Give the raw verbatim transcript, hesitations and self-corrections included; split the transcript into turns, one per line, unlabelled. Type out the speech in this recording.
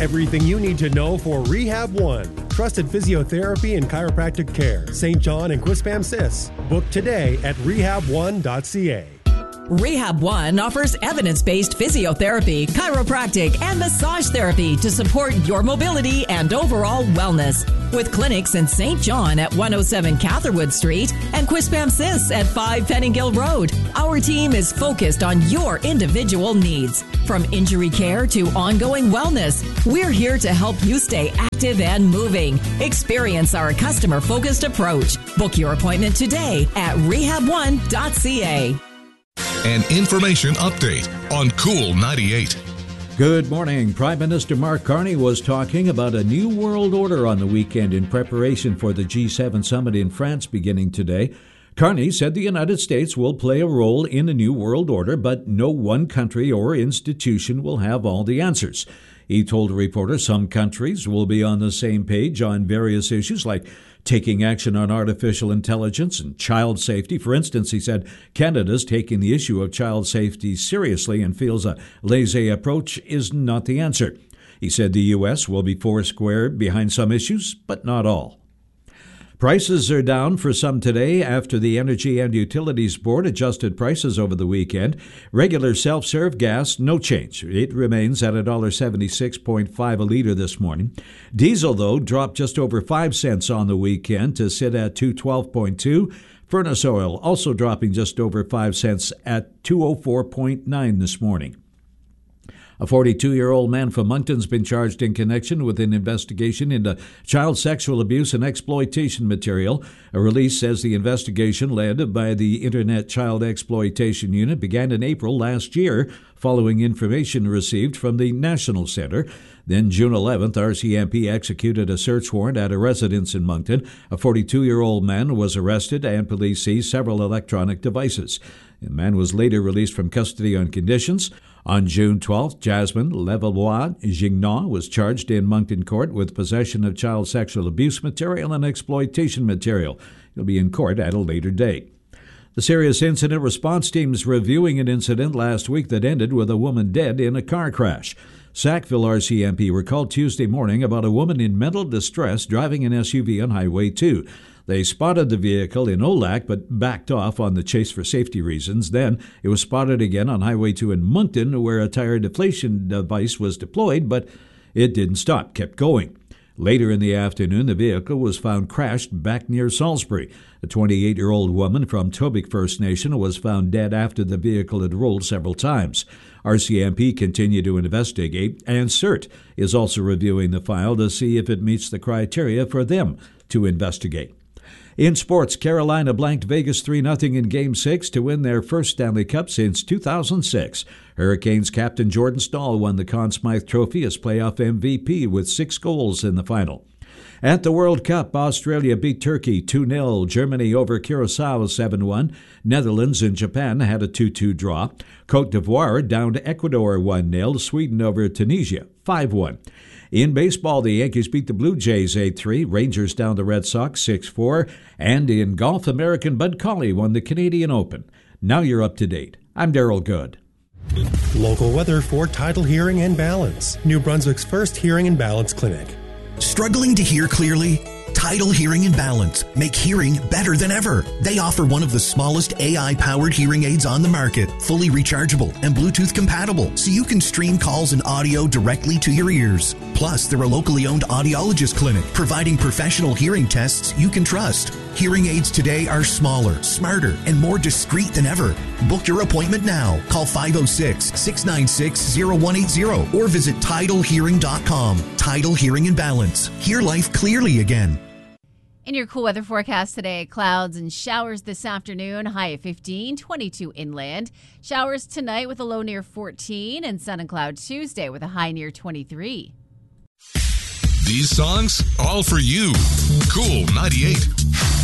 Everything you need to know for Rehab One. Trusted physiotherapy and chiropractic care. Saint John and Quispam-Sis. Book today at rehab one dot c a.
Rehab One offers evidence-based physiotherapy, chiropractic, and massage therapy to support your mobility and overall wellness. With clinics in Saint John at one oh seven Catherwood Street and Quispam-Sis at five Penningill Road, our team is focused on your individual needs. From injury care to ongoing wellness, we're here to help you stay active and moving. Experience our customer-focused approach. Book your appointment today at rehab one dot c a.
An information update on Cool ninety-eight.
Good morning. Prime Minister Mark Carney was talking about a new world order on the weekend in preparation for the G seven summit in France beginning today. Carney said the United States will play a role in the new world order, but no one country or institution will have all the answers. He told a reporter some countries will be on the same page on various issues like taking action on artificial intelligence and child safety. For instance, he said Canada's taking the issue of child safety seriously and feels a laissez approach is not the answer. He said the U S will be foursquare behind some issues, but not all. Prices are down for some today after the Energy and Utilities Board adjusted prices over the weekend. Regular self-serve gas, no change. It remains at one dollar seventy-six point five a litre this morning. Diesel, though, dropped just over five cents on the weekend to sit at two twelve point two. Furnace oil also dropping just over five cents at two oh four point nine this morning. A forty-two-year-old man from Moncton's been charged in connection with an investigation into child sexual abuse and exploitation material. A release says the investigation, led by the Internet Child Exploitation Unit, began in April last year following information received from the National Center. Then, June eleventh, R C M P executed a search warrant at a residence in Moncton. A forty-two-year-old man was arrested and police seized several electronic devices. The man was later released from custody on conditions. On June twelfth, Jasmine Levallois-Gignac was charged in Moncton Court with possession of child sexual abuse material and exploitation material. He'll be in court at a later date. The Serious Incident Response Team's reviewing an incident last week that ended with a woman dead in a car crash. Sackville R C M P recalled Tuesday morning about a woman in mental distress driving an S U V on Highway two. They spotted the vehicle in Olac but backed off on the chase for safety reasons. Then it was spotted again on Highway two in Moncton, where a tire deflation device was deployed, but it didn't stop, kept going. Later in the afternoon, the vehicle was found crashed back near Salisbury. A twenty-eight-year-old woman from Tobic First Nation was found dead after the vehicle had rolled several times. R C M P continued to investigate, and CERT is also reviewing the file to see if it meets the criteria for them to investigate. In sports, Carolina blanked Vegas three nothing in Game six to win their first Stanley Cup since two thousand six. Hurricanes captain Jordan Staal won the Conn Smythe Trophy as playoff M V P with six goals in the final. At the World Cup, Australia beat Turkey two nil. Germany over Curaçao seven one. Netherlands and Japan had a two two draw. Côte d'Ivoire down to Ecuador one nil. Sweden over Tunisia five one. In baseball, the Yankees beat the Blue Jays eight three, Rangers down the Red Sox six four, and in golf, American Bud Colley won the Canadian Open. Now you're up to date. I'm Daryl Good.
Local weather for Tidal Hearing and Balance, New Brunswick's first hearing and balance clinic.
Struggling to hear clearly? Tidal Hearing and Balance make hearing better than ever. They offer one of the smallest A I-powered hearing aids on the market, fully rechargeable and Bluetooth compatible, so you can stream calls and audio directly to your ears. Plus, they're a locally owned audiologist clinic, providing professional hearing tests you can trust. Hearing aids today are smaller, smarter, and more discreet than ever. Book your appointment now. Call five oh six, six nine six, oh one eight oh or visit tidal hearing dot com. Tidal Hearing and Balance. Hear life clearly again.
In your cool weather forecast today, clouds and showers this afternoon, high at fifteen, twenty-two inland. Showers tonight with a low near fourteen, and sun and cloud Tuesday with a high near twenty-three.
These songs, all for you. Cool ninety-eight.